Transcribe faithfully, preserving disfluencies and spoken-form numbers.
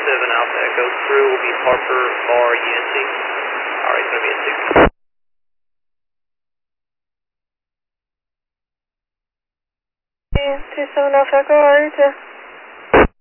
seven Alpha Echo through will be Harper Bar U N C. Alright, it's going to be a six. two seven Alpha Echo, how are you?